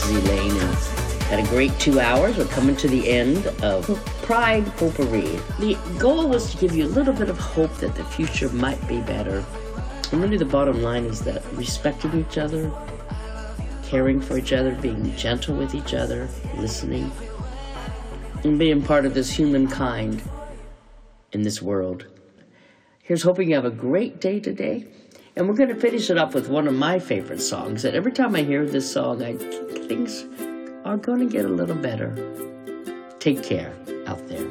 This is Elaine, and had a great 2 hours. We're coming to the end of Pride Potpourri. The goal was to give you a little bit of hope that the future might be better. And really the bottom line is that respecting each other, caring for each other, being gentle with each other, listening, and being part of this humankind in this world. Here's hoping you have a great day today. And we're going to finish it up with one of my favorite songs. That every time I hear this song, things are going to get a little better. Take care out there.